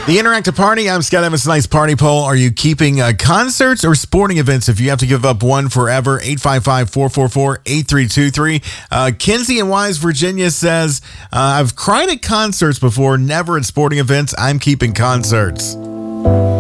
The Interactive Party, I'm Scott Evans. Nice party poll. Are you keeping concerts or sporting events if you have to give up one forever? 855-444-8323. Kinsey in Wise, Virginia says, I've cried at concerts before, never at sporting events. I'm keeping concerts.